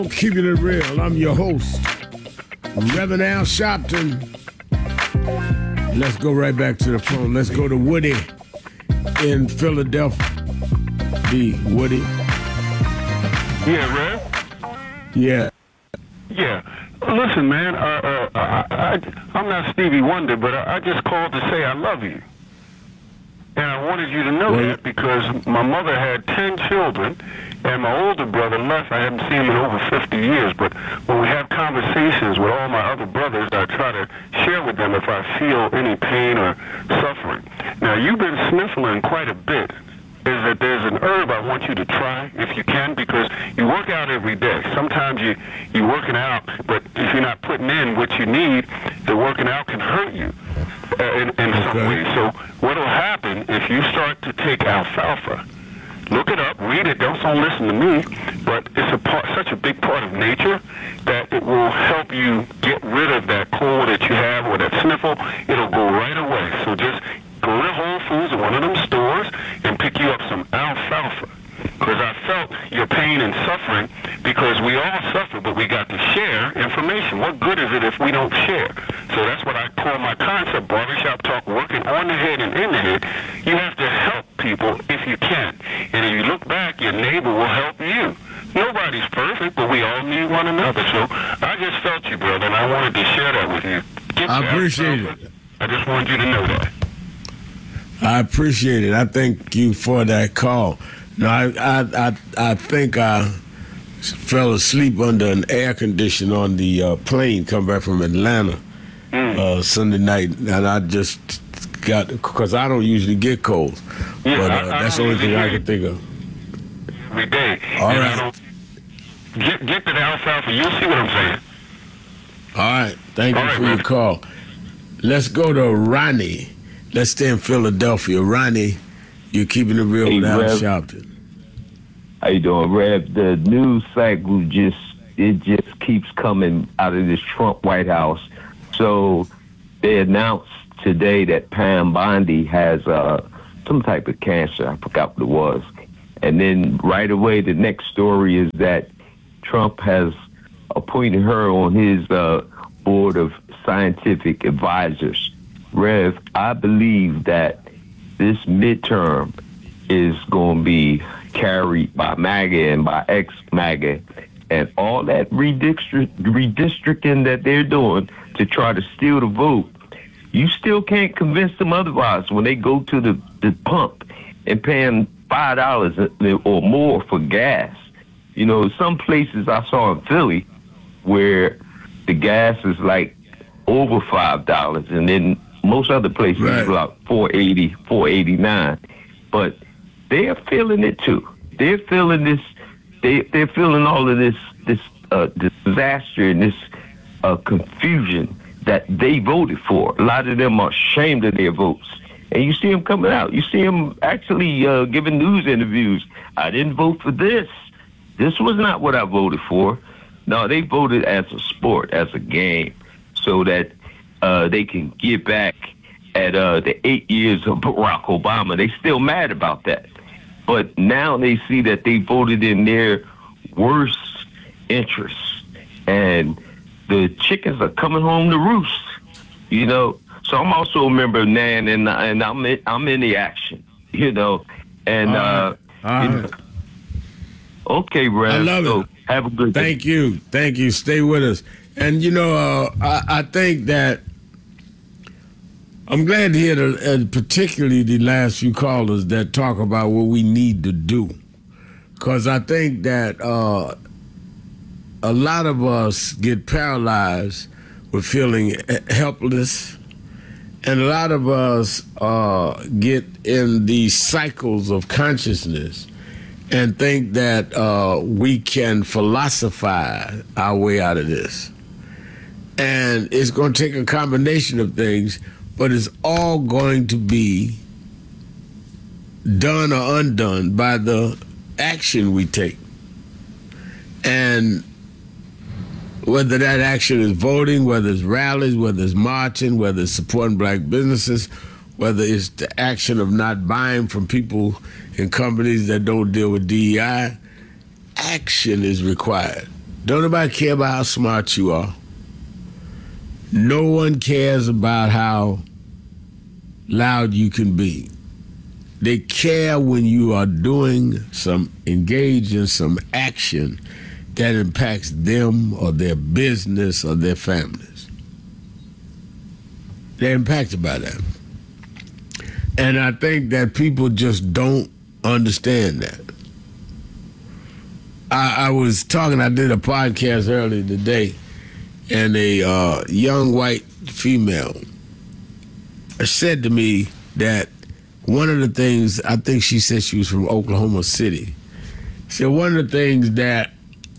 Keeping it real. I'm your host, Reverend Al Sharpton. Let's go right back to the phone. Let's go to Woody in Philadelphia. Woody. Yeah, Rev? Yeah. Yeah. Listen, man, I'm not Stevie Wonder, but I just called to say I love you. And I wanted you to know that because my mother had 10 children, and my older brother left. I haven't seen him in over 50 years, but when we have conversations with all my other brothers, I try to share with them if I feel any pain or suffering. Now, you've been sniffling quite a bit. Is that there's an herb I want you to try if you can, because you work out every day. Sometimes you're working out, but if you're not putting in what you need, the working out can hurt you in some way. So what'll happen if you start to take alfalfa? Look it up, read it, don't listen to me, but it's such a big part of nature that it will help you get rid of that cold that you have or that sniffle. It'll go right away. So just go to Whole Foods or one of them stores and pick you up some alfalfa. Because I felt your pain and suffering, because we all suffer, but we got to share information. What good is it if we don't share? So that's what I call my concept, barbershop talk, working on the head and in the head. You have to help people if you can. And if you look back, your neighbor will help you. Nobody's perfect, but we all need one another. So I just felt you, brother, and I wanted to share that with you. I appreciate it. I just wanted you to know that. I appreciate it. I thank you for that call. No, I think I fell asleep under an air conditioner on the plane coming back from Atlanta Sunday night, and I just got, because I don't usually get colds, but that's the only thing I can think of. Every day. All right. Get to the alfalfa. You'll see what I'm saying. All right. Thank you for your call. Let's go to Ronnie. Let's stay in Philadelphia. Ronnie, you're keeping it real with Al Sharpton. How you doing, Rev? The news cycle just keeps coming out of this Trump White House. So they announced today that Pam Bondi has some type of cancer. I forgot what it was. And then right away, the next story is that Trump has appointed her on his board of scientific advisors. Rev, I believe that this midterm is going to be carried by MAGA and by ex-MAGA, and all that redistricting that they're doing to try to steal the vote. You still can't convince them otherwise when they go to the pump and paying $5 or more for gas. You know, some places I saw in Philly where the gas is like over $5, and then most other places is like $4.80, $4.89. But they're feeling it too. They're feeling this. They're feeling all of this disaster and this confusion that they voted for. A lot of them are ashamed of their votes. And you see them coming out. You see them actually giving news interviews. I didn't vote for this. This was not what I voted for. No, they voted as a sport, as a game, so that they can get back at the 8 years of Barack Obama. They still mad about that. But now they see that they voted in their worst interests. And the chickens are coming home to roost, you know. So I'm also a member of NAN, and I'm in the action, you know. And okay, Brad. I love it. Have a good day. Thank you. Stay with us. And you know, I think that I'm glad to hear particularly the last few callers that talk about what we need to do, because I think that a lot of us get paralyzed with feeling helpless. And a lot of us get in these cycles of consciousness and think that we can philosophize our way out of this. And it's going to take a combination of things, but it's all going to be done or undone by the action we take. And whether that action is voting, whether it's rallies, whether it's marching, whether it's supporting black businesses, whether it's the action of not buying from people and companies that don't deal with DEI, action is required. Don't nobody care about how smart you are. No one cares about how loud you can be. They care when you are engaged in some action that impacts them or their business or their families. They're impacted by that. And I think that people just don't understand that. I was talking, I did a podcast earlier today, and a young white female said to me that one of the things, I think she said she was from Oklahoma City, said one of the things that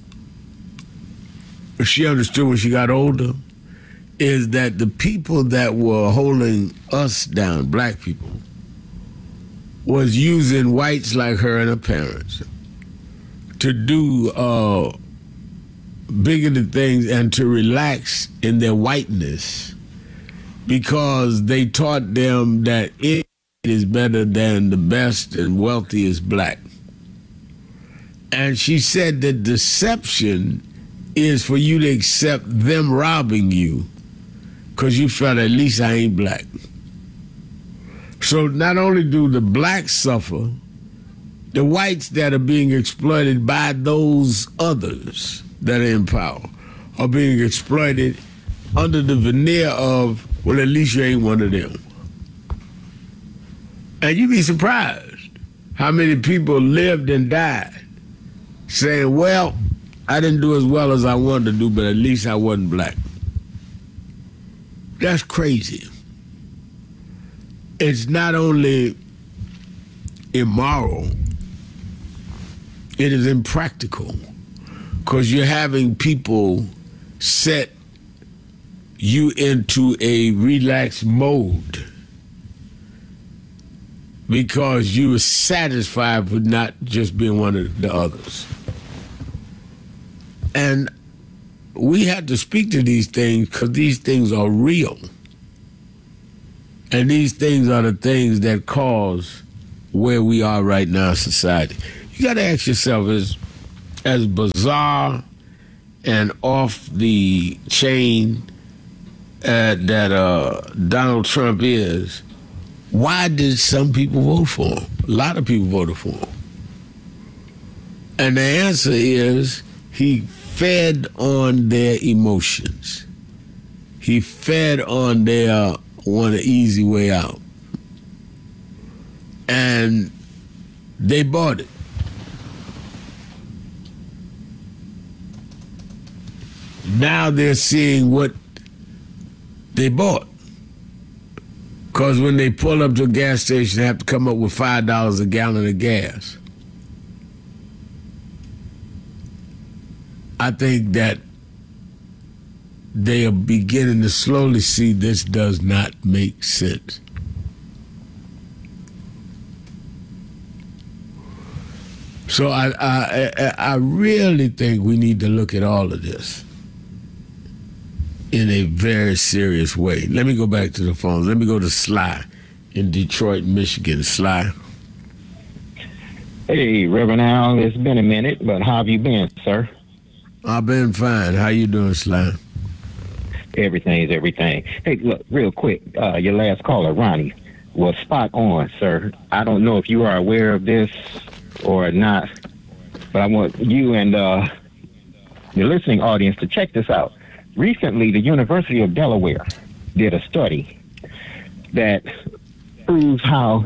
she understood when she got older is that the people that were holding us down, black people, was using whites like her and her parents to do bigoted things and to relax in their whiteness because they taught them that it is better than the best and wealthiest black. And she said that deception is for you to accept them robbing you because you felt at least I ain't black. So not only do the blacks suffer, the whites that are being exploited by those others that are in power are being exploited under the veneer of, well, at least you ain't one of them. And you'd be surprised how many people lived and died saying, well, I didn't do as well as I wanted to do, but at least I wasn't black. That's crazy. It's not only immoral, it is impractical because you're having people set you into a relaxed mode because you were satisfied with not just being one of the others. And we have to speak to these things because these things are real. And these things are the things that cause where we are right now in society. You got to ask yourself, as bizarre and off the chain that Donald Trump is, why did some people vote for him? A lot of people voted for him. And the answer is he fed on their emotions. He fed on their want an easy way out. And they bought it. Now they're seeing what they bought. Because when they pull up to a gas station, they have to come up with $5 a gallon of gas. I think that they are beginning to slowly see this does not make sense. So I really think we need to look at all of this in a very serious way. Let me go back to the phones. Let me go to Sly in Detroit, Michigan. Sly. Hey, Reverend Al, it's been a minute, but how have you been, sir? I've been fine. How you doing, Sly? Everything's everything. Hey, look, real quick, your last caller, Ronnie, was spot on, sir. I don't know if you are aware of this or not, but I want you and the listening audience to check this out. Recently, the University of Delaware did a study that proves how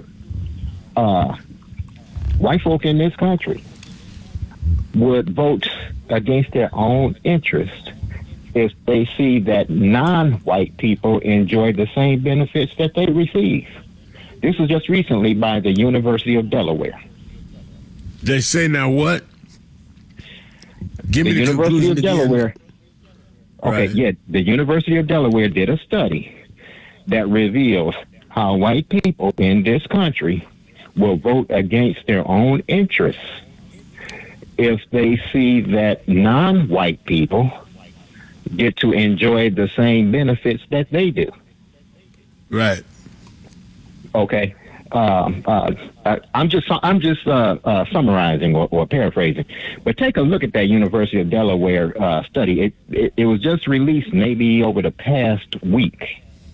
white folk in this country would vote against their own interest if they see that non-white people enjoy the same benefits that they receive. This was just recently by the University of Delaware. They say now what? Give me the University of conclusion Delaware. again. Okay, Right. yeah, the University of Delaware did a study that reveals how white people in this country will vote against their own interests if they see that non-white people get to enjoy the same benefits that they do. Right. Okay. I'm just summarizing or paraphrasing, but take a look at that University of Delaware study. It was just released maybe over the past week.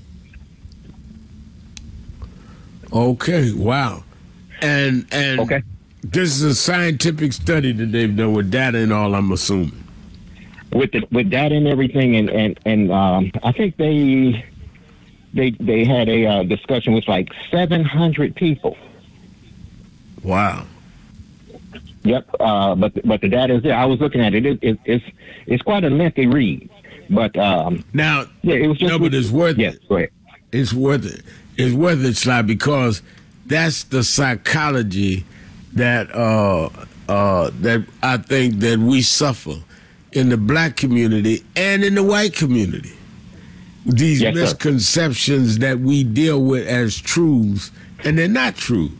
Okay, wow. And Okay. this is a scientific study that they've done with data and all, I'm assuming. With data and everything, and I think they had a discussion with like 700 people. Wow. Yep. But the data is there. I was looking at it. It's quite a lengthy read. But Now, yeah, it was just. no, but it's worth yes, it. go ahead. It's worth it. It's worth it, Sly, because that's the psychology that that I think that we suffer in the black community and in the white community. These Yes, sir. misconceptions that we deal with as truths, and they're not truths.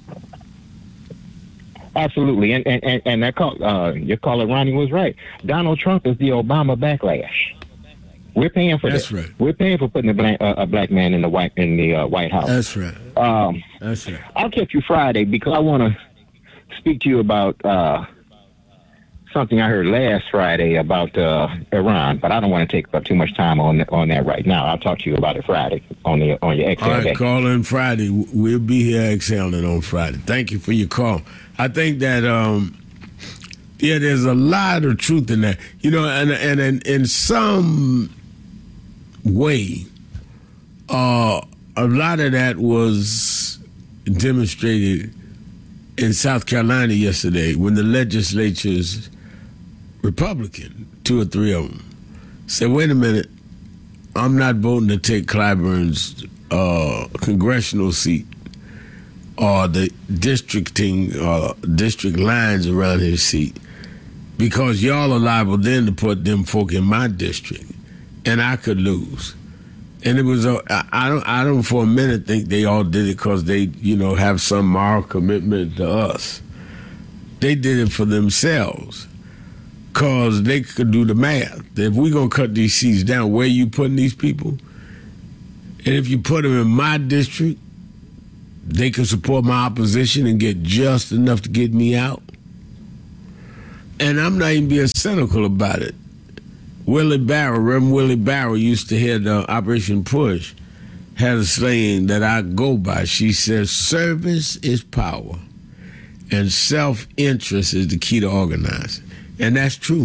Absolutely, and that call, your caller Ronnie was right. Donald Trump is the Obama backlash. We're paying for That's that. right. We're paying for putting a black man in the White House. That's right. That's right. I'll catch you Friday because I want to speak to you about something I heard last Friday about Iran, but I don't want to take up too much time on that right now. I'll talk to you about it Friday on your Exhale All right, Day. call in Friday. We'll be here exhaling on Friday. Thank you for your call. I think that there's a lot of truth in that. You know, and in some way, a lot of that was demonstrated in South Carolina yesterday when the legislature's Republican, 2 or 3 of them, said, wait a minute, I'm not voting to take Clyburn's congressional seat or the district lines around his seat because y'all are liable then to put them folk in my district and I could lose. And it was I don't for a minute think they all did it because they have some moral commitment to us. They did it for themselves because they could do the math. If we're gonna cut these seats down, where you putting these people? And if you put them in my district, they can support my opposition and get just enough to get me out. And I'm not even being cynical about it. Reverend Willie Barrow used to head Operation Push, had a saying that I go by. She says, service is power and self-interest is the key to organizing. And that's true.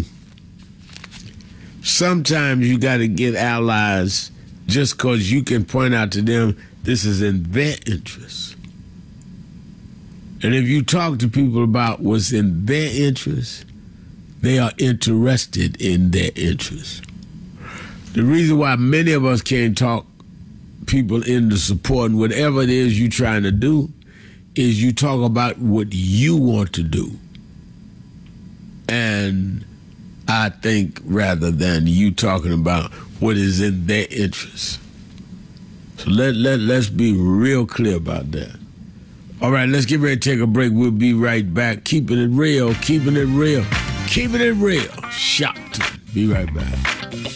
Sometimes you got to get allies just because you can point out to them this is in their interest. And if you talk to people about what's in their interest, they are interested in their interests. The reason why many of us can't talk people into supporting whatever it is you're trying to do is you talk about what you want to do. And I think rather than you talking about what is in their interests. So let's be real clear about that. All right, let's get ready to take a break. We'll be right back. Keeping it real, keeping it real. Keeping it real. Shocked. Be right back.